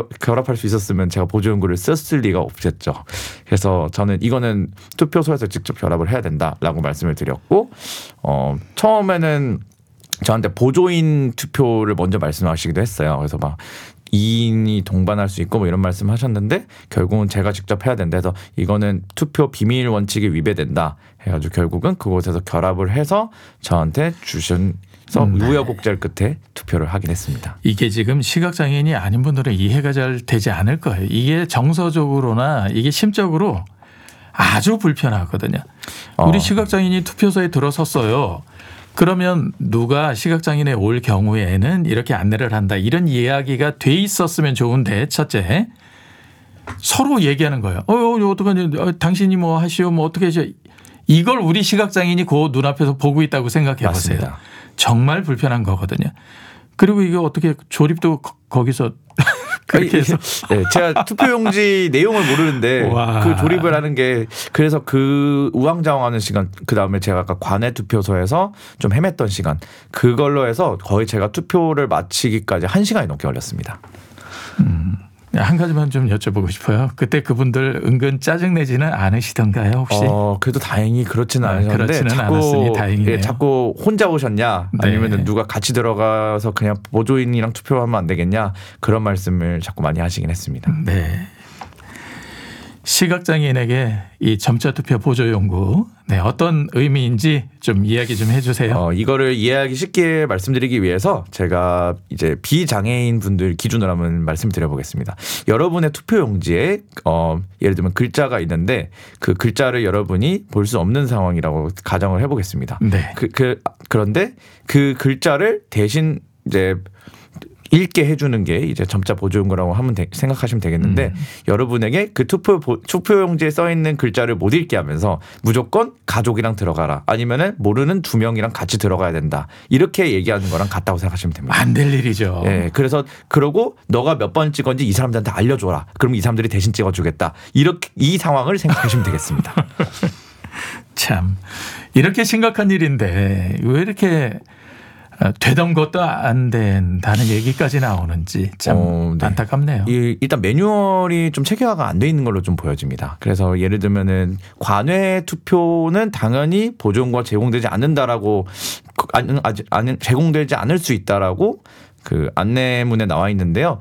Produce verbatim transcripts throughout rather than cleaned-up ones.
결합할 수 있었으면 제가 보조연구를 썼을 리가 없겠죠. 그래서 저는 이거는 투표소에서 직접 결합을 해야 된다라고 말씀을 드렸고 어, 처음에는 저한테 보조인 투표를 먼저 말씀하시기도 했어요. 그래서 막 이 인이 동반할 수 있고 뭐 이런 말씀 하셨는데 결국은 제가 직접 해야 된다 해서 이거는 투표 비밀 원칙에 위배된다 해가지고 결국은 그곳에서 결합을 해서 저한테 주신 그래서 음, 네. 우여곡절 끝에 투표를 하긴 했습니다. 이게 지금 시각장애인이 아닌 분들은 이해가 잘 되지 않을 거예요. 이게 정서적으로나 이게 심적으로 아주 불편하거든요. 어. 우리 시각장애인이 투표소에 들어섰어요. 그러면 누가 시각장애인에 올 경우에는 이렇게 안내를 한다. 이런 이야기가 돼 있었으면 좋은데 첫째 서로 얘기하는 거예요. 어, 어 어떡하냐. 어, 당신이 뭐 하시오. 뭐 어떻게 하시오. 이걸 우리 시각장애인이 그 눈앞에서 보고 있다고 생각해 보세요. 맞습니다. 정말 불편한 거거든요. 그리고 이게 어떻게 조립도 거, 거기서 그렇게 해서 네, 제가 투표용지 내용을 모르는데 와. 그 조립을 하는 게 그래서 그 우왕좌왕하는 시간 그 다음에 제가 아까 관내 투표소에서 좀 헤맸던 시간 그걸로 해서 거의 제가 투표를 마치기까지 한 시간이 넘게 걸렸습니다. 음. 한 가지만 좀 여쭤보고 싶어요. 그때 그분들 은근 짜증내지는 않으시던가요 혹시? 어, 그래도 다행히 그렇지는 아, 않으셨는데 그렇지는 자꾸, 않았으니 다행이네요. 예, 자꾸 혼자 오셨냐 아니면 네. 누가 같이 들어가서 그냥 보조인이랑 투표하면 안 되겠냐 그런 말씀을 자꾸 많이 하시긴 했습니다. 네. 시각장애인에게 이 점자 투표 보조 연구 네, 어떤 의미인지 좀 이야기 좀 해주세요. 어, 이거를 이해하기 쉽게 말씀드리기 위해서 제가 이제 비장애인 분들 기준으로 한번 말씀드려보겠습니다. 여러분의 투표용지에 어, 예를 들면 글자가 있는데 그 글자를 여러분이 볼 수 없는 상황이라고 가정을 해보겠습니다. 네. 그, 그, 그런데 그 글자를 대신 이제 읽게 해주는 게 이제 점자 보조연구라고 하면 되, 생각하시면 되겠는데 음. 여러분에게 그 투표 투표용지에 써 있는 글자를 못 읽게 하면서 무조건 가족이랑 들어가라 아니면은 모르는 두 명이랑 같이 들어가야 된다 이렇게 얘기하는 거랑 같다고 생각하시면 됩니다. 안 될 일이죠. 예, 그래서 그러고 너가 몇 번 찍었는지 이 사람들한테 알려줘라. 그럼 이 사람들이 대신 찍어주겠다. 이렇게 이 상황을 생각하시면 되겠습니다. 참 이렇게 심각한 일인데 왜 이렇게 되던 것도 안 된다는 얘기까지 나오는지 참 어, 네. 안타깝네요. 이, 일단 매뉴얼이 좀 체계화가 안 돼 있는 걸로 좀 보여집니다. 그래서 예를 들면은 관외 투표는 당연히 보조연구가 제공되지 않는다라고 안, 아직 안, 제공되지 않을 수 있다라고 그 안내문에 나와 있는데요.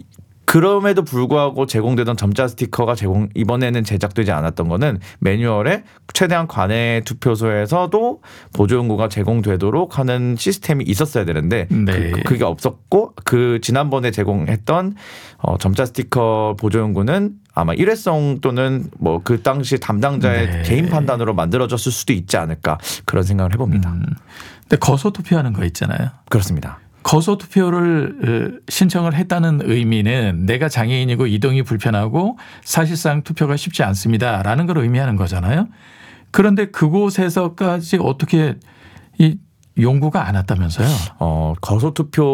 그럼에도 불구하고 제공되던 점자 스티커가 제공 이번에는 제작되지 않았던 거는 매뉴얼에 최대한 관내 투표소에서도 보조연구가 제공되도록 하는 시스템이 있었어야 되는데 네. 그, 그게 없었고 그 지난번에 제공했던 어, 점자 스티커 보조연구는 아마 일회성 또는 뭐 그 당시 담당자의 네. 개인 판단으로 만들어졌을 수도 있지 않을까 그런 생각을 해봅니다. 음. 근데 거소 투표하는 거 있잖아요. 그렇습니다. 거소 투표를 신청을 했다는 의미는 내가 장애인이고 이동이 불편하고 사실상 투표가 쉽지 않습니다라는 걸 의미하는 거잖아요. 그런데 그곳에서까지 어떻게 이 용구가 안 왔다면서요? 어, 거소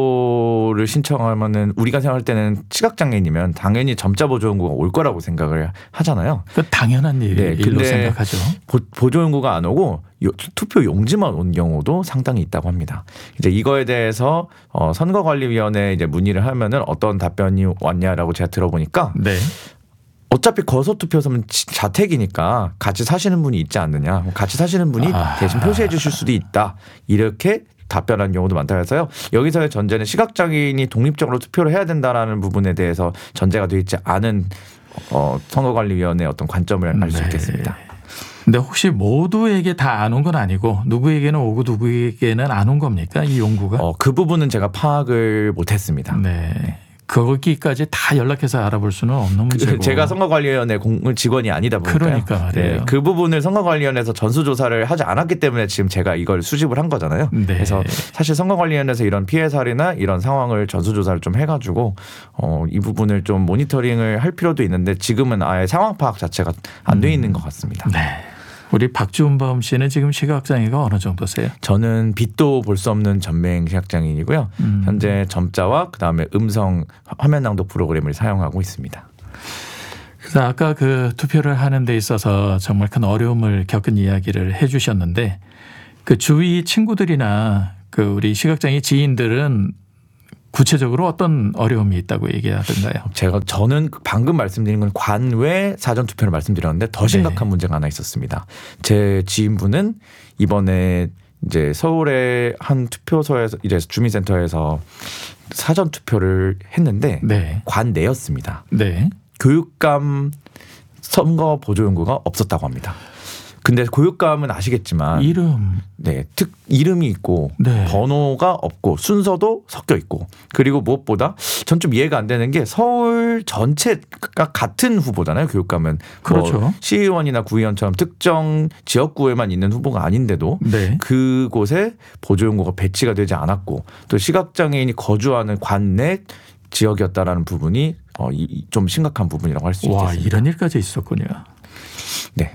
투표를 신청하면은 우리가 생각할 때는 시각장애인이면 당연히 점자 보조연구가 올 거라고 생각을 하잖아요. 그 당연한 일, 네, 일로 근데 생각하죠. 보, 보조연구가 안 오고 투표 용지만 온 경우도 상당히 있다고 합니다. 이제 이거에 대해서 어, 선거관리위원회에 이제 문의를 하면은 어떤 답변이 왔냐라고 제가 들어보니까 네. 어차피 거소 투표소면 자택이니까 같이 사시는 분이 있지 않느냐. 같이 사시는 분이 아. 대신 표시해 주실 수도 있다. 이렇게 답변한 경우도 많다 해서요. 여기서의 전제는 시각장애인이 독립적으로 투표를 해야 된다라는 부분에 대해서 전제가 되어 있지 않은 어, 선거관리위원회의 어떤 관점을 알 수 네. 있겠습니다. 근데 혹시 모두에게 다 안 온 건 아니고 누구에게는 오고 누구에게는 안 온 겁니까? 이 용구가? 어, 그 부분은 제가 파악을 못했습니다. 네. 거기까지 다 연락해서 알아볼 수는 없는 문제고. 제가 선거관리위원회 공 직원이 아니다 보니까 그러니까 말이에요. 네, 그 부분을 선거관리위원회에서 전수조사를 하지 않았기 때문에 지금 제가 이걸 수집을 한 거잖아요. 네. 그래서 사실 선거관리위원회에서 이런 피해 사례나 이런 상황을 전수조사를 좀 해가지고 어, 이 부분을 좀 모니터링을 할 필요도 있는데 지금은 아예 상황 파악 자체가 안 돼 있는 것 같습니다. 네. 우리 박주은범 씨는 지금 시각장애가 어느 정도세요? 저는 빛도 볼 수 없는 전맹 시각장애인이고요. 음. 현재 점자와 그다음에 음성 화면 낭독 프로그램을 사용하고 있습니다. 그래서 아까 그 투표를 하는 데 있어서 정말 큰 어려움을 겪은 이야기를 해 주셨는데 그 주위 친구들이나 그 우리 시각장애 지인들은 구체적으로 어떤 어려움이 있다고 얘기하던가요? 제가 저는 방금 말씀드린 건 관외 사전 투표를 말씀드렸는데 더 심각한 네. 문제가 하나 있었습니다. 제 지인분은 이번에 이제 서울의 한 투표소에서 이제 주민센터에서 사전 투표를 했는데 네. 관내였습니다. 네. 교육감 선거 보조 연구가 없었다고 합니다. 근데 교육감은 아시겠지만 이름. 네, 특 이름이 있고 네. 번호가 없고 순서도 섞여 있고 그리고 무엇보다 전 좀 이해가 안 되는 게 서울 전체가 같은 후보잖아요. 교육감은 그렇죠. 뭐 시의원이나 구의원처럼 특정 지역구에만 있는 후보가 아닌데도 네. 그곳에 보조연구가 배치가 되지 않았고 또 시각장애인이 거주하는 관내 지역이었다라는 부분이 어, 이, 좀 심각한 부분이라고 할 수 있겠습니다. 와, 이런 일까지 있었군요. 네.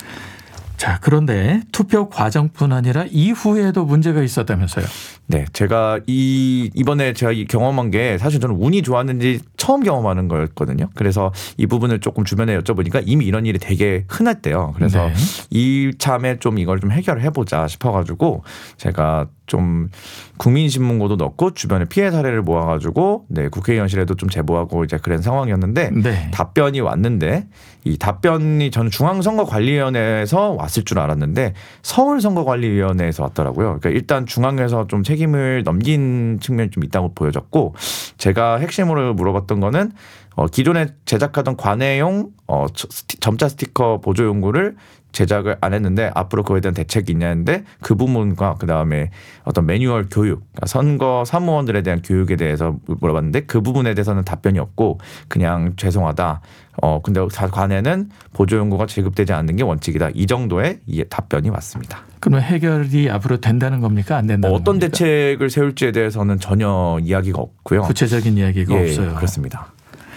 자, 그런데 투표 과정뿐 아니라 이후에도 문제가 있었다면서요? 네, 제가 이 이번에 제가 이 경험한 게 사실 저는 운이 좋았는지 처음 경험하는 거였거든요. 그래서 이 부분을 조금 주변에 여쭤보니까 이미 이런 일이 되게 흔했대요. 그래서 네. 이참에 좀 이걸 좀 해결해 보자 싶어가지고 제가 좀 국민신문고도 넣고 주변에 피해 사례를 모아가지고 네 국회의원실에도 좀 제보하고 이제 그런 상황이었는데 네. 답변이 왔는데 이 답변이 저는 중앙선거관리위원회에서 왔을 줄 알았는데 서울선거관리위원회에서 왔더라고요. 그러니까 일단 중앙에서 좀 책임을 넘긴 측면이 좀 있다고 보여졌고 제가 핵심으로 물어봤던 거는 어, 기존에 제작하던 관외용 어, 스티, 점자 스티커 보조 연구를 제작을 안 했는데 앞으로 그거에 대한 대책이 있냐는데 그 부분과 그다음에 어떤 매뉴얼 교육 그러니까 선거 사무원들에 대한 교육에 대해서 물어봤는데 그 부분에 대해서는 답변이 없고 그냥 죄송하다. 어 근데 관에는 보조 연구가 지급되지 않는 게 원칙이다. 이 정도의 답변이 왔습니다. 그러면 해결이 앞으로 된다는 겁니까? 안 된다는 뭐 어떤 겁니까? 대책을 세울지에 대해서는 전혀 이야기가 없고요. 구체적인 이야기가 예, 없어요. 그렇습니다.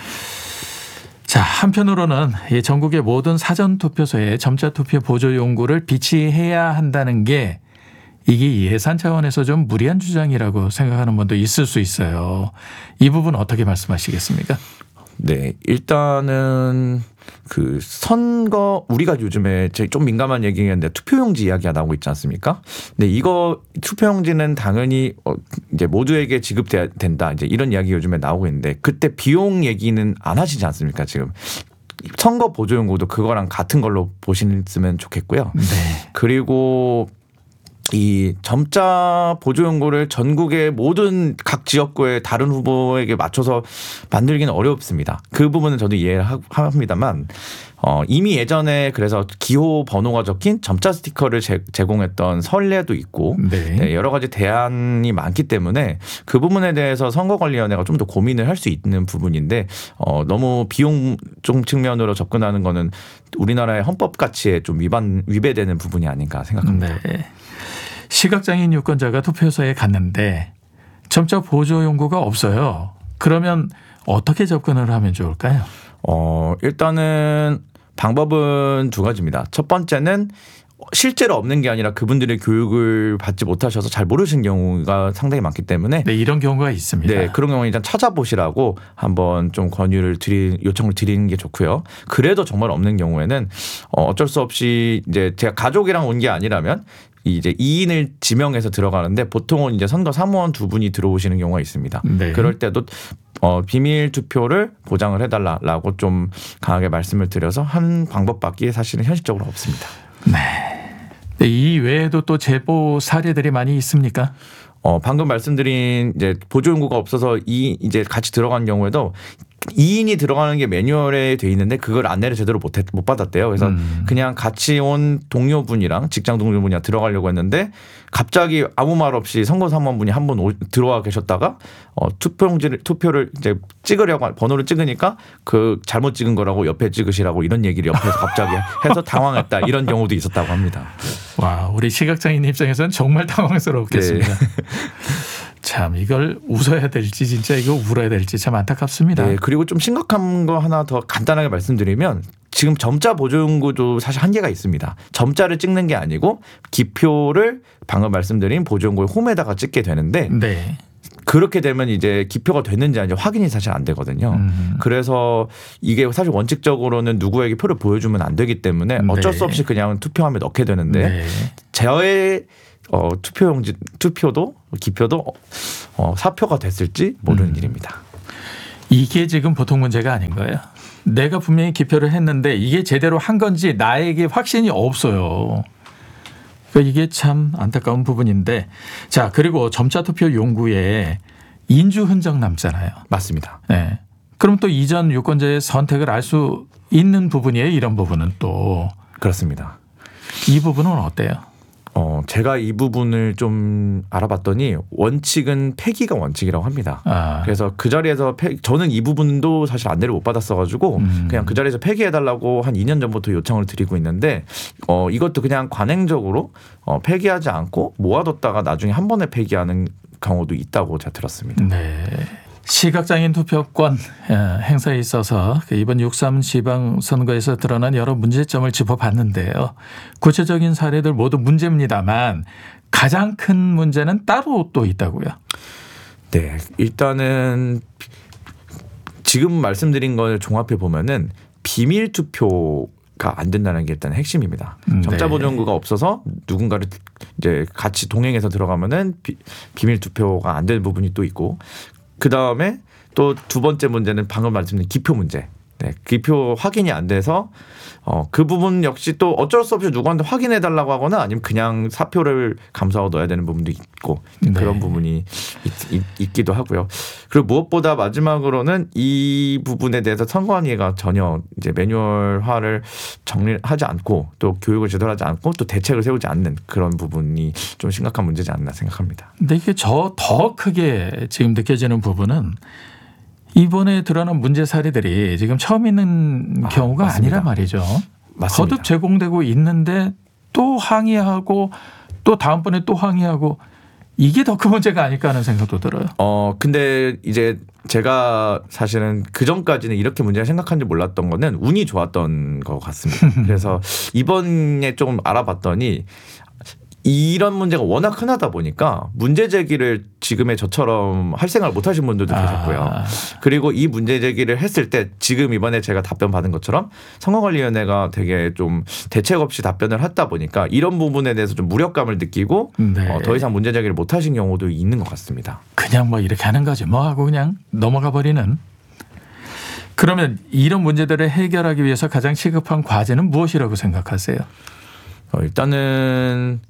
자, 한편으로는 이 전국의 모든 사전 투표소에 점자 투표 보조 용구를 비치해야 한다는 게 이게 예산 차원에서 좀 무리한 주장이라고 생각하는 분도 있을 수 있어요. 이 부분 어떻게 말씀하시겠습니까? 네, 일단은 그 선거 우리가 요즘에 좀 민감한 얘기인데 투표용지 이야기가 나오고 있지 않습니까? 근데 이거 투표용지는 당연히 어 이제 모두에게 지급돼야 된다. 이제 이런 이야기 요즘에 나오고 있는데 그때 비용 얘기는 안 하시지 않습니까? 지금 선거 보조용구도 그거랑 같은 걸로 보시면 좋겠고요. 네. 그리고 이 점자 보조 연구를 전국의 모든 각 지역구의 다른 후보에게 맞춰서 만들기는 어렵습니다. 그 부분은 저도 이해를 합니다만 어, 이미 예전에 그래서 기호 번호가 적힌 점자 스티커를 제, 제공했던 선례도 있고 네. 네, 여러 가지 대안이 많기 때문에 그 부분에 대해서 선거관리위원회가 좀 더 고민을 할 수 있는 부분인데 어, 너무 비용 좀 측면으로 접근하는 거는 우리나라의 헌법 가치에 좀 위반 위배되는 부분이 아닌가 생각합니다. 네. 시각장애인 유권자가 투표소에 갔는데 점자 보조 용구가 없어요. 그러면 어떻게 접근을 하면 좋을까요? 어, 일단은 방법은 두 가지입니다. 첫 번째는 실제로 없는 게 아니라 그분들의 교육을 받지 못하셔서 잘 모르시는 경우가 상당히 많기 때문에 네, 이런 경우가 있습니다. 네, 그런 경우는 일단 찾아보시라고 한번 좀 권유를 드리 요청을 드리는 게 좋고요. 그래도 정말 없는 경우에는 어쩔 수 없이 이제 제가 가족이랑 온 게 아니라면 이제 이인을 지명해서 들어가는데 보통은 이제 선거 사무원 두 분이 들어오시는 경우가 있습니다. 네. 그럴 때도 어, 비밀 투표를 보장을 해달라고 좀 강하게 말씀을 드려서 한 방법밖에 사실은 현실적으로 없습니다. 네. 이 외에도 또 제보 사례들이 많이 있습니까? 어, 방금 말씀드린 이제 보조 연구가 없어서 이 이제 같이 들어간 경우에도 이인이 들어가는 게 매뉴얼에 돼 있는데 그걸 안내를 제대로 못, 했, 못 받았대요. 그래서 음. 그냥 같이 온 동료분이랑 직장 동료분이랑 들어가려고 했는데 갑자기 아무 말 없이 선거사무원분이 한 분 들어와 계셨다가 어, 투표용지를 투표를 이제 찍으려고 번호를 찍으니까 그 잘못 찍은 거라고 옆에 찍으시라고 이런 얘기를 옆에서 갑자기 해서 당황했다 이런 경우도 있었다고 합니다. 와, 우리 시각장애인 입장에서는 정말 당황스럽겠습니다. 네. 참 이걸 웃어야 될지 진짜 이거 울어야 될지 참 안타깝습니다. 네, 그리고 좀 심각한 거 하나 더 간단하게 말씀드리면 지금 점자 보조용구도 사실 한계가 있습니다. 점자를 찍는 게 아니고 기표를 방금 말씀드린 보조용구의 홈에다가 찍게 되는데 네. 그렇게 되면 이제 기표가 됐는지 아닌지 확인이 사실 안 되거든요. 음. 그래서 이게 사실 원칙적으로는 누구에게 표를 보여주면 안 되기 때문에 어쩔 수 없이 그냥 투표함에 넣게 되는데 네. 저의 어, 투표용지 투표도 기표도 어, 사표가 됐을지 모르는 음. 일입니다. 이게 지금 보통 문제가 아닌 거예요. 내가 분명히 기표를 했는데 이게 제대로 한 건지 나에게 확신이 없어요. 그러니까 이게 참 안타까운 부분인데, 자, 그리고 점자 투표 용구에 인주 흔적 남잖아요. 맞습니다. 네. 그럼 또 이전 유권자의 선택을 알 수 있는 부분이에요. 이런 부분은 또. 그렇습니다. 이 부분은 어때요? 어, 제가 이 부분을 좀 알아봤더니 원칙은 폐기가 원칙이라고 합니다. 아. 그래서 그 자리에서 폐, 저는 이 부분도 사실 안내를 못 받았어가지고 음. 그냥 그 자리에서 폐기해달라고 한 이 년 전부터 요청을 드리고 있는데 어, 이것도 그냥 관행적으로 어, 폐기하지 않고 모아뒀다가 나중에 한 번에 폐기하는 경우도 있다고 제가 들었습니다. 네. 시각장애인 투표권 행사에 있어서 이번 육삼 지방선거에서 드러난 여러 문제점을 짚어봤는데요. 구체적인 사례들 모두 문제입니다만 가장 큰 문제는 따로 또 있다고요. 네, 일단은 지금 말씀드린 걸 종합해 보면은 비밀 투표가 안 된다는 게 일단 핵심입니다. 네. 점자 보정구가 없어서 누군가를 이제 같이 동행해서 들어가면은 비, 비밀 투표가 안 되는 부분이 또 있고, 그 다음에 또 두 번째 문제는 방금 말씀드린 기표 문제. 네, 기표 확인이 안 돼서 어, 그 부분 역시 또 어쩔 수 없이 누구한테 확인해 달라고 하거나 아니면 그냥 사표를 감사하고 넣어야 되는 부분도 있고 네. 그런 부분이 있, 있, 있기도 하고요. 그리고 무엇보다 마지막으로는 이 부분에 대해서 선관위가 전혀 이제 매뉴얼화를 정리하지 않고 또 교육을 제대로 하지 않고 또 대책을 세우지 않는 그런 부분이 좀 심각한 문제지 않나 생각합니다. 근데 이게 저 더 크게 지금 느껴지는 부분은 이번에 드러난 문제 사례들이 지금 처음 있는 아, 경우가 맞습니다. 아니란 말이죠. 맞습니다. 거듭 제공되고 있는데 또 항의하고 또 다음번에 또 항의하고 이게 더 큰 문제가 아닐까 하는 생각도 들어요. 어 근데 이제 제가 사실은 그 전까지는 이렇게 문제를 생각한지 몰랐던 거는 운이 좋았던 것 같습니다. 그래서 이번에 조금 알아봤더니 이런 문제가 워낙 흔하다 보니까 문제 제기를 지금의 저처럼 할 생각을 못 하신 분들도 계셨고요. 아. 그리고 이 문제 제기를 했을 때 지금 이번에 제가 답변 받은 것처럼 선거관리위원회가 되게 좀 대책 없이 답변을 했다 보니까 이런 부분에 대해서 좀 무력감을 느끼고 네. 어, 더 이상 문제 제기를 못 하신 경우도 있는 것 같습니다. 그냥 뭐 이렇게 하는 거지 뭐 하고 그냥 넘어가 버리는. 그러면 이런 문제들을 해결하기 위해서 가장 시급한 과제는 무엇이라고 생각하세요? 어, 일단은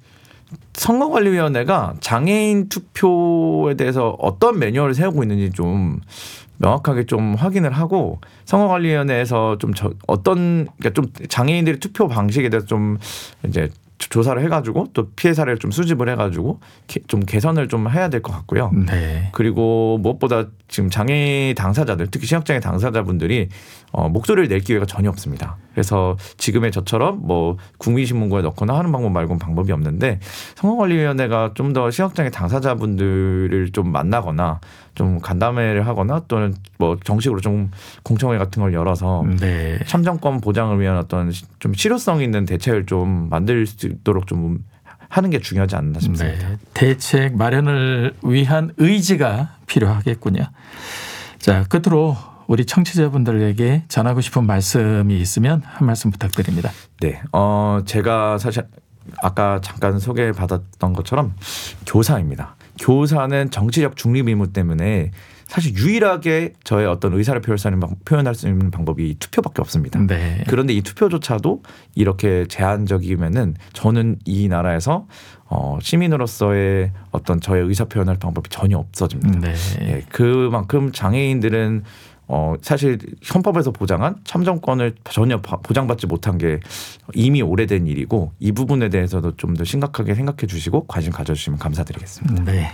선거관리위원회가 장애인 투표에 대해서 어떤 매뉴얼을 세우고 있는지 좀 명확하게 좀 확인을 하고 선거관리위원회에서 좀 저, 어떤 그러니까 좀 장애인들의 투표 방식에 대해서 좀 이제 조사를 해가지고 또 피해 사례를 좀 수집을 해가지고 좀 개선을 좀 해야 될 것 같고요. 네. 그리고 무엇보다 지금 장애 당사자들, 특히 시각장애 당사자분들이 어, 목소리를 낼 기회가 전혀 없습니다. 그래서 지금의 저처럼 뭐 국민신문고에 넣거나 하는 방법 말고는 방법이 없는데 선거관리위원회가 좀 더 시각장애 당사자분들을 좀 만나거나 좀 간담회를 하거나 또는 뭐 정식으로 좀 공청회 같은 걸 열어서 네. 참정권 보장을 위한 어떤 좀 실효성 있는 대책을 좀 만들 수 있도록 좀 하는 게 중요하지 않나 싶습니다. 네. 대책 마련을 위한 의지가 필요하겠군요. 자, 끝으로 우리 청취자분들에게 전하고 싶은 말씀이 있으면 한 말씀 부탁드립니다. 네, 어 제가 사실 아까 잠깐 소개받았던 것처럼 교사입니다. 교사는 정치적 중립 의무 때문에 사실 유일하게 저의 어떤 의사를 표현할 수 있는 방법이 투표밖에 없습니다. 네. 그런데 이 투표조차도 이렇게 제한적이면은 저는 이 나라에서 어, 시민으로서의 어떤 저의 의사 표현할 방법이 전혀 없어집니다. 네. 예, 그만큼 장애인들은 어, 사실 헌법에서 보장한 참정권을 전혀 보장받지 못한 게 이미 오래된 일이고 이 부분에 대해서도 좀 더 심각하게 생각해 주시고 관심 가져주시면 감사드리겠습니다. 네.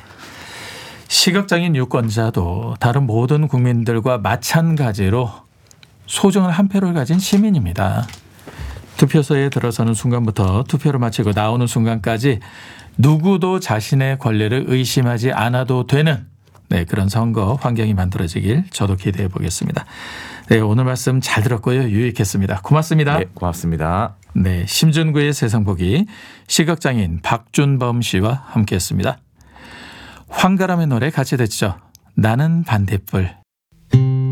시각장애인 유권자도 다른 모든 국민들과 마찬가지로 소중한 한 표를 가진 시민입니다. 투표소에 들어서는 순간부터 투표를 마치고 나오는 순간까지 누구도 자신의 권리를 의심하지 않아도 되는 네, 그런 선거 환경이 만들어지길 저도 기대해 보겠습니다. 네, 오늘 말씀 잘 들었고요. 유익했습니다. 고맙습니다. 네, 고맙습니다. 네, 심준구의 세상보기 시각장애인 박준범 씨와 함께했습니다. 황가람의 노래 같이 듣죠. 나는 반딧불.